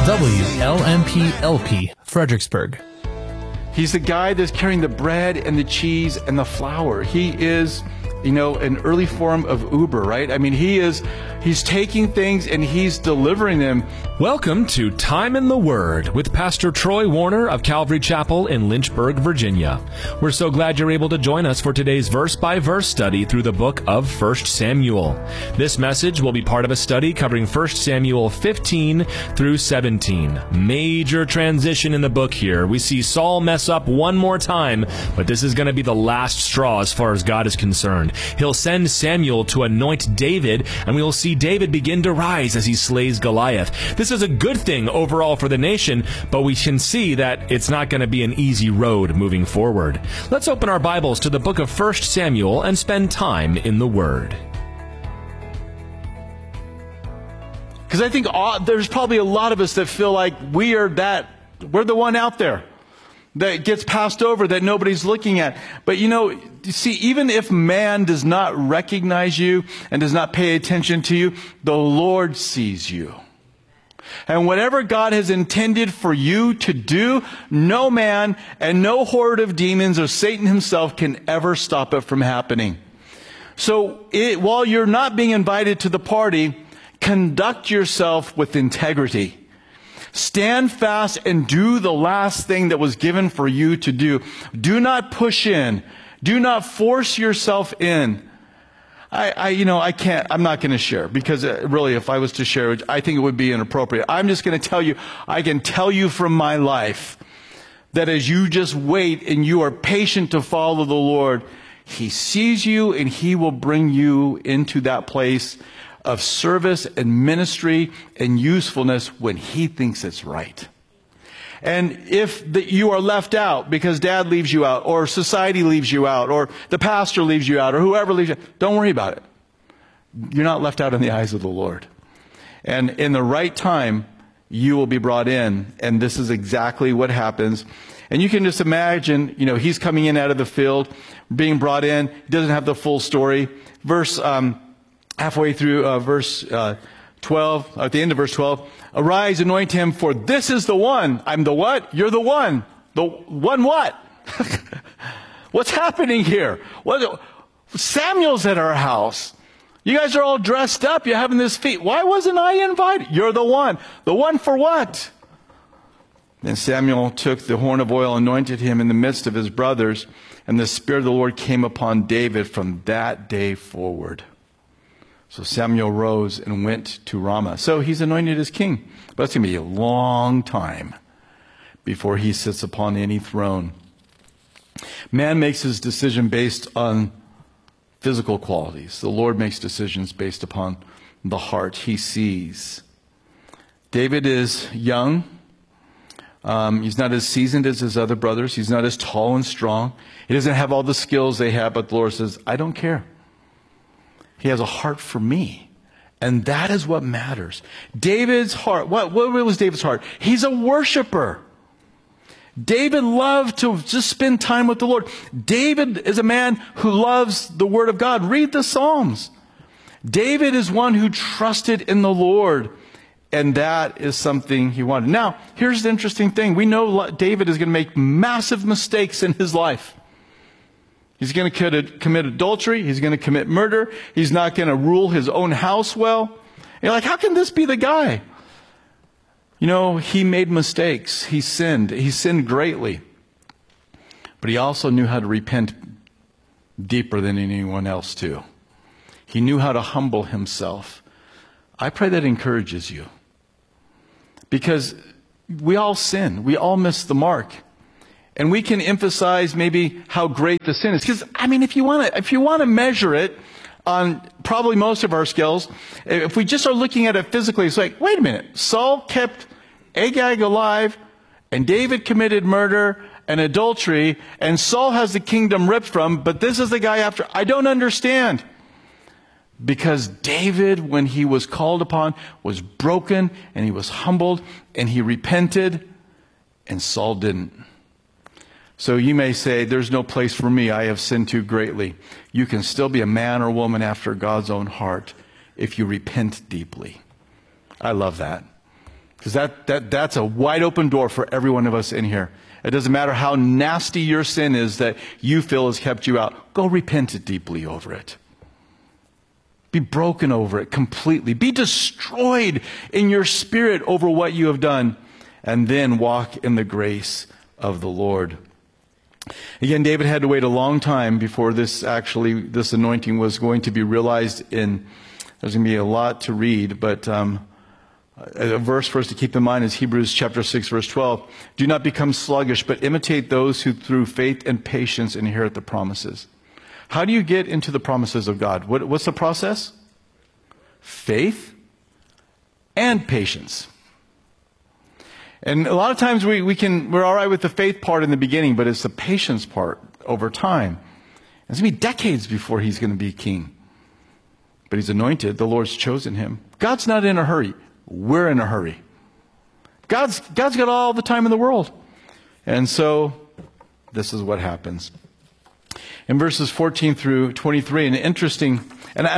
WLMP-LP, Fredericksburg. He's the guy that's carrying the bread and the cheese and the flour. He is, an early form of Uber, right? I mean, he's taking things and he's delivering them. Welcome to Time in the Word with Pastor Troy Warner of Calvary Chapel in Lynchburg, Virginia. We're so glad you're able to join us for today's verse-by-verse study through the book of 1 Samuel. This message will be part of a study covering 1 Samuel 15 through 17. Major transition in the book here. We see Saul mess up one more time, but this is going to be the last straw as far as God is concerned. He'll send Samuel to anoint David, and we will see David begin to rise as he slays Goliath. This is a good thing overall for the nation, but we can see that it's not going to be an easy road moving forward. Let's open our Bibles to the book of 1 Samuel and spend time in the Word. Because I think there's probably a lot of us that feel like we're the one out there that gets passed over, that nobody's looking at. But you see, even if man does not recognize you and does not pay attention to you, the Lord sees you. And whatever God has intended for you to do, no man and no horde of demons or Satan himself can ever stop it from happening. So while you're not being invited to the party, conduct yourself with integrity. Stand fast and do the last thing that was given for you to do. Do not push in. Do not force yourself in. I can't, I'm not going to share because really if I was to share, I think it would be inappropriate. I'm just going to tell you, I can tell you from my life that as you just wait and you are patient to follow the Lord, He sees you and He will bring you into that place of service and ministry and usefulness when He thinks it's right. And if you are left out because dad leaves you out, or society leaves you out, or the pastor leaves you out, or whoever leaves you out, don't worry about it. You're not left out in the eyes of the Lord. And in the right time, you will be brought in. And this is exactly what happens. And you can just imagine, he's coming in out of the field, being brought in. He doesn't have the full story. Halfway through verse 12, at the end of verse 12, arise, anoint him, for this is the one. I'm the what? You're the one. The one what? What's happening here? Samuel's at our house. You guys are all dressed up. You're having this feast. Why wasn't I invited? You're the one. The one for what? Then Samuel took the horn of oil, anointed him in the midst of his brothers, and the Spirit of the Lord came upon David from that day forward. So Samuel rose and went to Ramah. So he's anointed as king. But it's going to be a long time before he sits upon any throne. Man makes his decision based on physical qualities. The Lord makes decisions based upon the heart He sees. David is young. He's not as seasoned as his other brothers. He's not as tall and strong. He doesn't have all the skills they have, but the Lord says, I don't care. He has a heart for me. And that is what matters. David's heart, what was David's heart? He's a worshiper. David loved to just spend time with the Lord. David is a man who loves the Word of God. Read the Psalms. David is one who trusted in the Lord. And that is something he wanted. Now, here's the interesting thing. We know David is going to make massive mistakes in his life. He's going to commit adultery. He's going to commit murder. He's not going to rule his own house well. You're like, how can this be the guy? He made mistakes. He sinned. He sinned greatly. But he also knew how to repent deeper than anyone else too. He knew how to humble himself. I pray that encourages you. Because we all sin. We all miss the mark. And we can emphasize maybe how great the sin is. Because, if you want to measure it on probably most of our skills, if we just are looking at it physically, it's like, wait a minute. Saul kept Agag alive, and David committed murder and adultery, and Saul has the kingdom ripped from, but this is the guy after. I don't understand. Because David, when he was called upon, was broken, and he was humbled, and he repented, and Saul didn't. So you may say, there's no place for me. I have sinned too greatly. You can still be a man or woman after God's own heart if you repent deeply. I love that. Because that's a wide open door for every one of us in here. It doesn't matter how nasty your sin is that you feel has kept you out. Go repent it deeply over it. Be broken over it completely. Be destroyed in your spirit over what you have done. And then walk in the grace of the Lord. Again, David had to wait a long time before this anointing was going to be realized. There's going to be a lot to read, but a verse for us to keep in mind is Hebrews chapter 6, verse 12. Do not become sluggish, but imitate those who through faith and patience inherit the promises. How do you get into the promises of God? What's the process? Faith and patience. And a lot of times we're all right with the faith part in the beginning, but it's the patience part over time. It's going to be decades before he's going to be king. But he's anointed. The Lord's chosen him. God's not in a hurry. We're in a hurry. God's got all the time in the world. And so this is what happens. In verses 14 through 23, and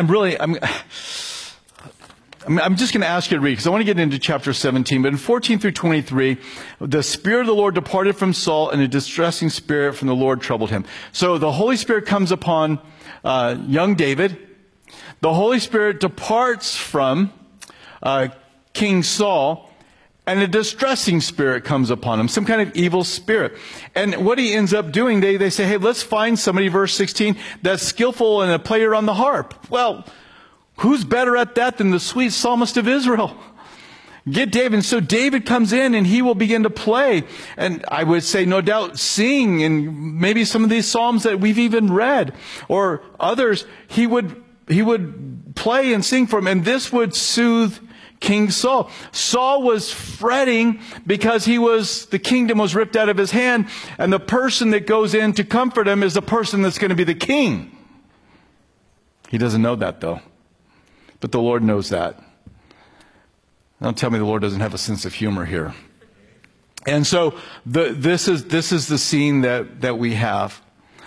I'm just going to ask you to read, because I want to get into chapter 17. But in 14 through 23, the Spirit of the Lord departed from Saul, and a distressing spirit from the Lord troubled him. So the Holy Spirit comes upon young David. The Holy Spirit departs from King Saul, and a distressing spirit comes upon him, some kind of evil spirit. And what he ends up doing, they say, hey, let's find somebody, verse 16, that's skillful and a player on the harp. Well, who's better at that than the sweet psalmist of Israel? Get David. And so David comes in and he will begin to play. And I would say, no doubt, sing, and maybe some of these psalms that we've even read, or others, he would play and sing for him. And this would soothe King Saul. Saul was fretting because the kingdom was ripped out of his hand, and the person that goes in to comfort him is the person that's going to be the king. He doesn't know that, though. But the Lord knows that. Don't tell me the Lord doesn't have a sense of humor here. And so this is the scene that we have.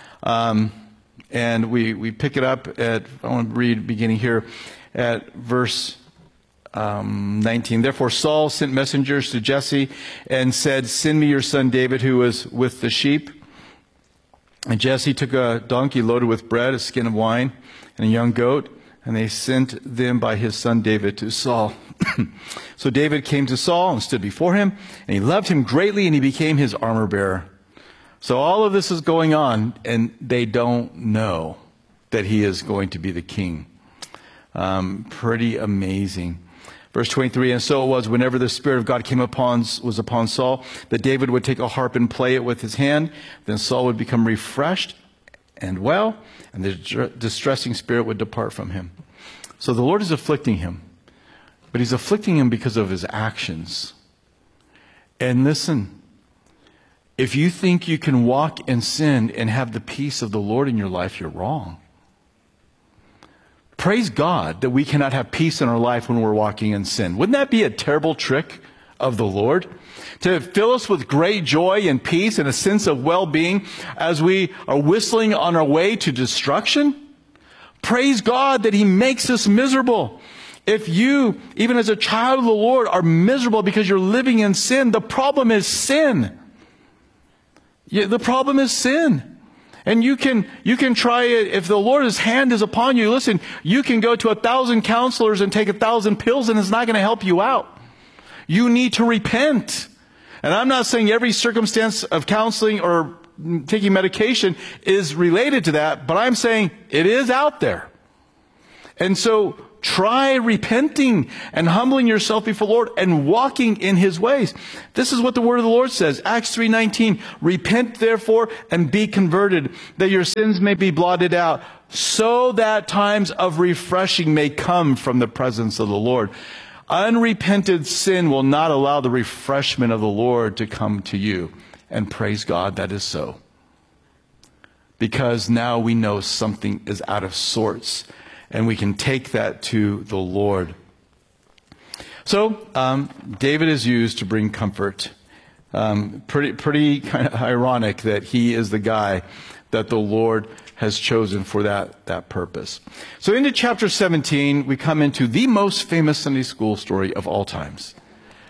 And we pick it up I want to read beginning here at verse 19. Therefore Saul sent messengers to Jesse and said, send me your son David, who was with the sheep. And Jesse took a donkey loaded with bread, a skin of wine, and a young goat, and they sent them by his son David to Saul. So David came to Saul and stood before him, and he loved him greatly, and he became his armor bearer. So all of this is going on, and they don't know that he is going to be the king. Pretty amazing. Verse 23, and so it was whenever the Spirit of God was upon Saul, that David would take a harp and play it with his hand. Then Saul would become refreshed and well, and the distressing spirit would depart from him. So the Lord is afflicting him, but he's afflicting him because of his actions. And listen, if you think you can walk in sin and have the peace of the Lord in your life, you're wrong. Praise God that we cannot have peace in our life when we're walking in sin. Wouldn't that be a terrible trick of the Lord? To fill us with great joy and peace and a sense of well-being as we are whistling on our way to destruction? Praise God that He makes us miserable. If you, even as a child of the Lord, are miserable because you're living in sin, the problem is sin. The problem is sin. And you can try it. If the Lord's hand is upon you, listen, you can go to 1,000 counselors and take 1,000 pills, and it's not going to help you out. You need to repent. And I'm not saying every circumstance of counseling or taking medication is related to that, but I'm saying it is out there. And so try repenting and humbling yourself before the Lord and walking in His ways. This is what the word of the Lord says. Acts 3:19, repent therefore and be converted, that your sins may be blotted out, so that times of refreshing may come from the presence of the Lord. Unrepented sin will not allow the refreshment of the Lord to come to you. And praise God, that is so. Because now we know something is out of sorts, and we can take that to the Lord. So, David is used to bring comfort. Pretty kind of ironic that he is the guy that the Lord has chosen for that purpose. So into chapter 17, we come into the most famous Sunday school story of all times.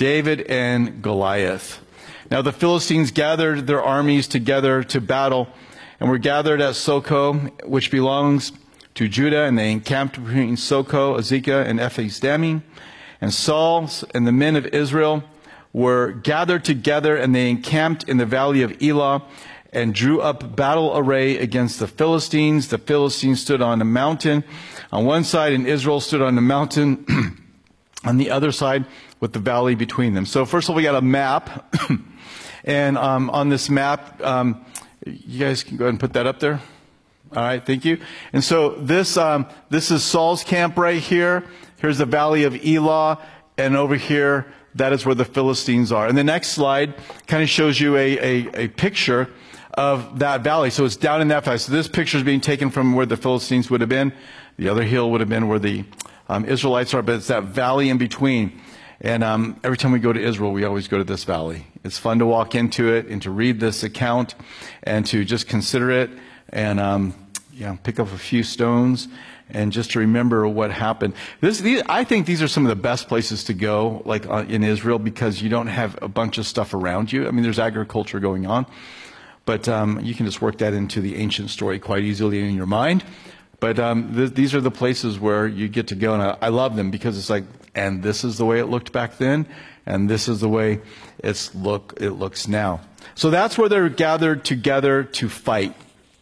David and Goliath. Now the Philistines gathered their armies together to battle, and were gathered at Socoh, which belongs to Judah, and they encamped between Socoh, Azekah, and Ephes-dammim. And Saul and the men of Israel were gathered together, and they encamped in the valley of Elah, and drew up battle array against the Philistines. The Philistines stood on a mountain on one side, and Israel stood on the mountain on the other side, with the valley between them. So first of all, we got a map. And on this map, you guys can go ahead and put that up there. All right, thank you. And so this is Saul's camp right here. Here's the valley of Elah, and over here, that is where the Philistines are. And the next slide kind of shows you a picture of that valley. So it's down in that valley. So this picture is being taken from where the Philistines would have been. The other hill would have been where the Israelites are, but it's that valley in between. And every time we go to Israel, we always go to this valley. It's fun to walk into it and to read this account and to just consider it and pick up a few stones and just to remember what happened. I think these are some of the best places to go, like in Israel, because you don't have a bunch of stuff around you. I mean, there's agriculture going on, but you can just work that into the ancient story quite easily in your mind. But these are the places where you get to go, and I love them because it's like, and this is the way it looked back then, and this is the way it looks now. So that's where they're gathered together to fight.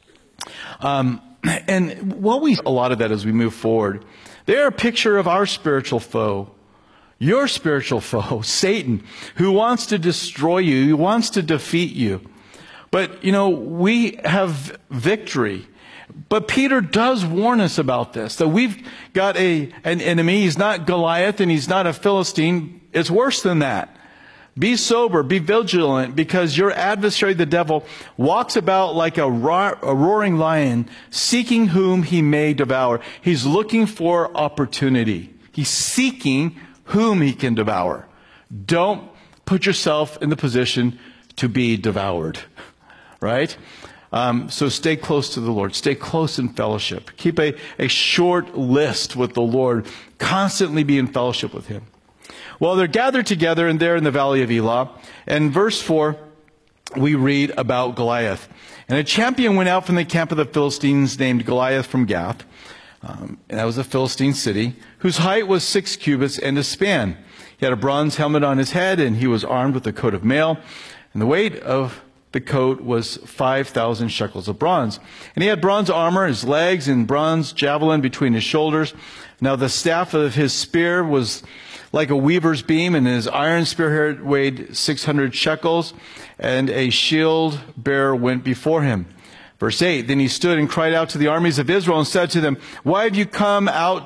And what we a lot of that as we move forward, they're a picture of our spiritual foe, your spiritual foe, Satan, who wants to destroy you, who wants to defeat you. But we have victory. But Peter does warn us about this, that we've got an enemy. He's not Goliath and he's not a Philistine. It's worse than that. Be sober, be vigilant, because your adversary, the devil, walks about like a roaring lion, seeking whom he may devour. He's looking for opportunity. He's seeking whom he can devour. Don't put yourself in the position to be devoured, right? So stay close to the Lord. Stay close in fellowship. Keep a short list with the Lord. Constantly be in fellowship with Him. Well, they're gathered together, and they're in the valley of Elah. And verse 4, we read about Goliath. And a champion went out from the camp of the Philistines named Goliath from Gath. And that was a Philistine city, whose height was 6 cubits and a span. He had a bronze helmet on his head, and he was armed with a coat of mail. And the weight of the coat was 5,000 shekels of bronze. And he had bronze armor, his legs, and bronze javelin between his shoulders. Now the staff of his spear was like a weaver's beam, and his iron spearhead weighed 600 shekels, and a shield bearer went before him. Verse 8, then he stood and cried out to the armies of Israel and said to them, why have you come out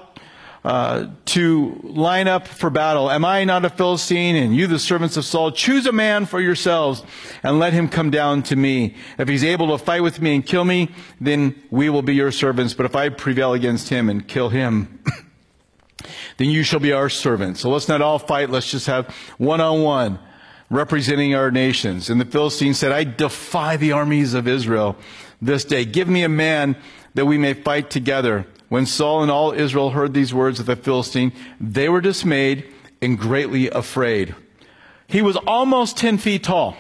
to line up for battle? Am I not a Philistine, and you the servants of Saul? Choose a man for yourselves and let him come down to me. If he's able to fight with me and kill me, then we will be your servants. But if I prevail against him and kill him, then you shall be our servants. So let's not all fight. Let's just have one-on-one representing our nations. And the Philistines said, I defy the armies of Israel this day. Give me a man that we may fight together. When Saul and all Israel heard these words of the Philistine, they were dismayed and greatly afraid. He was almost 10 feet tall.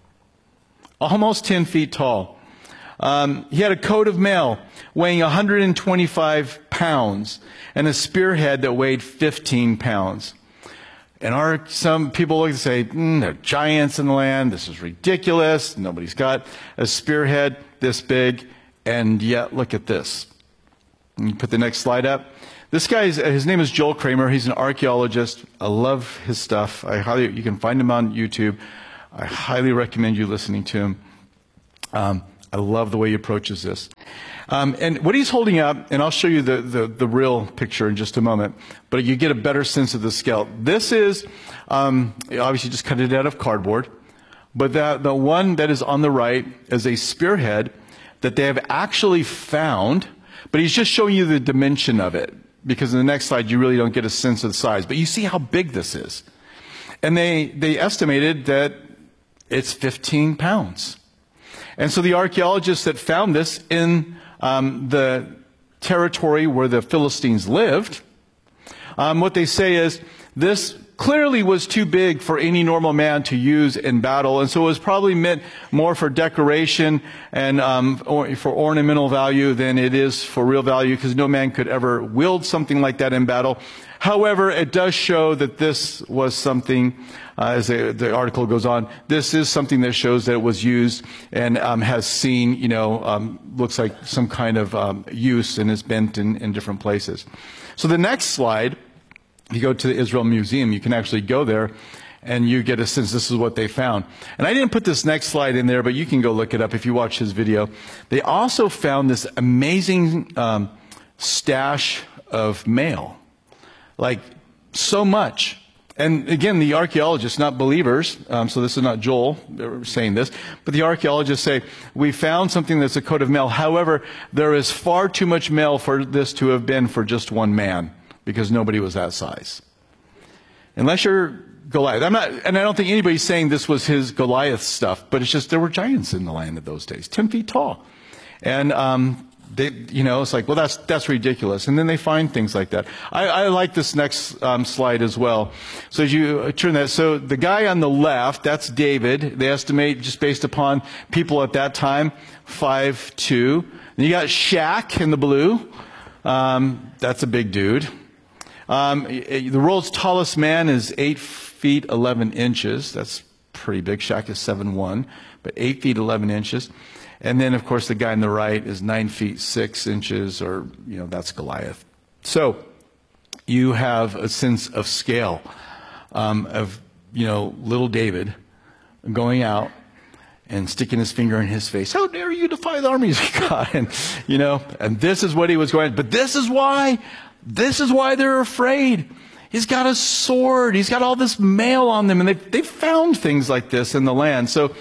Almost 10 feet tall. He had a coat of mail weighing 125 pounds and a spearhead that weighed 15 pounds. And some people look and say, they're giants in the land. This is ridiculous. Nobody's got a spearhead this big. And yet, look at this. You put the next slide up. This guy, his name is Joel Kramer. He's an archaeologist. I love his stuff. You can find him on YouTube. I highly recommend you listening to him. I love the way he approaches this. And what he's holding up, and I'll show you the real picture in just a moment, but you get a better sense of the scale. This is, obviously just cut it out of cardboard, but the one that is on the right is a spearhead that they have actually found, but he's just showing you the dimension of it, because in the next slide you really don't get a sense of the size. But you see how big this is. And they estimated that it's 15 pounds. And so the archaeologists that found this in the territory where the Philistines lived, what they say is this clearly was too big for any normal man to use in battle, and so it was probably meant more for decoration and or for ornamental value than it is for real value, because no man could ever wield something like that in battle. However, it does show that this was something, as the article goes on, this is something that shows that it was used and has seen, looks like some kind of use and is bent in different places. So the next slide, if you go to the Israel Museum, you can actually go there and you get a sense this is what they found. And I didn't put this next slide in there, but you can go look it up if you watch his video. They also found this amazing stash of mail. Like, so much. And again, the archaeologists, not believers, so this is not Joel saying this, but the archaeologists say, we found something that's a coat of mail. However, there is far too much mail for this to have been for just one man, because nobody was that size. Unless you're Goliath. And I don't think anybody's saying this was his Goliath stuff, but it's just there were giants in the land of those days, 10 feet tall. And it's like, well, that's ridiculous. And then they find things like that. I like this next slide as well. So as you turn that, so the guy on the left, that's David. They estimate, just based upon people at that time, 5'2". And you got Shaq in the blue. That's a big dude. The world's tallest man is 8 feet 11 inches. That's pretty big. Shaq is 7'1", but 8 feet 11 inches. And then, of course, the guy on the right is 9 feet 6 inches, or, that's Goliath. So you have a sense of scale of, little David going out and sticking his finger in his face. How dare you defy the armies of God? And, and this is what he was going. But this is why they're afraid. He's got a sword. He's got all this mail on them. And they've found things like this in the land. So,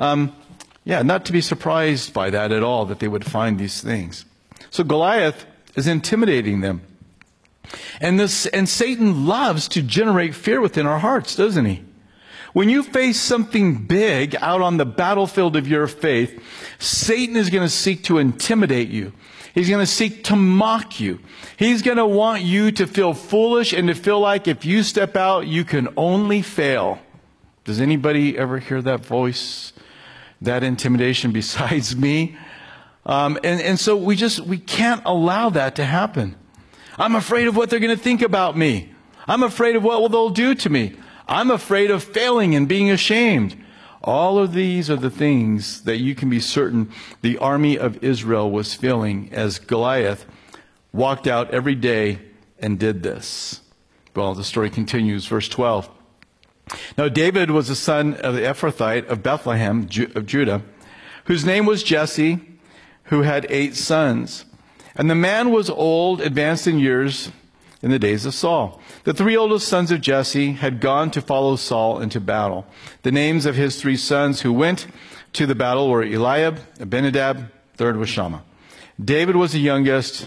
not to be surprised by that at all, that they would find these things. So Goliath is intimidating them. And Satan loves to generate fear within our hearts, doesn't he? When you face something big out on the battlefield of your faith, Satan is going to seek to intimidate you. He's going to seek to mock you. He's going to want you to feel foolish and to feel like if you step out, you can only fail. Does anybody ever hear that voice? That intimidation besides me? And so we can't allow that to happen. I'm afraid of what they're going to think about me. I'm afraid of what they'll do to me. I'm afraid of failing and being ashamed. All of these are the things that you can be certain the army of Israel was feeling as Goliath walked out every day and did this. Well, the story continues, verse 12. Now David was the son of the Ephrathite of Bethlehem, of Judah, whose name was Jesse, who had 8 sons. And the man was old, advanced in years, in the days of Saul. The 3 oldest sons of Jesse had gone to follow Saul into battle. The names of his 3 sons who went to the battle were Eliab, Abinadab, third was Shammah. David was the youngest,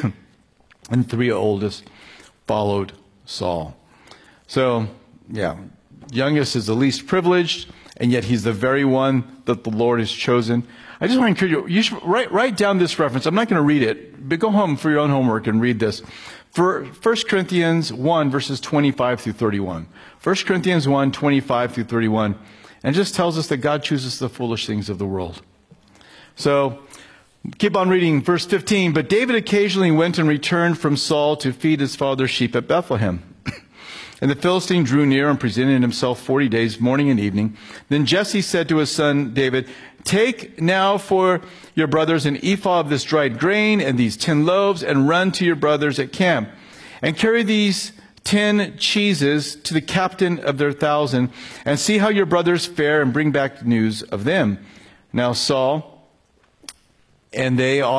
and 3 oldest followed Saul. So, youngest is the least privileged, and yet he's the very one that the Lord has chosen. I just want to encourage you, you should write down this reference. I'm not going to read it, but go home for your own homework and read this. For 1 Corinthians 1, verses 25 through 31. 1 Corinthians 1, 25 through 31. And it just tells us that God chooses the foolish things of the world. So, keep on reading verse 15. But David occasionally went and returned from Saul to feed his father's sheep at Bethlehem. And the Philistine drew near and presented himself 40 days, morning and evening. Then Jesse said to his son David, "Take now for your brothers an ephah of this dried grain and these 10 loaves, and run to your brothers at camp. And carry these 10 cheeses to the captain of their 1,000, and see how your brothers fare, and bring back news of them." Now Saul and they all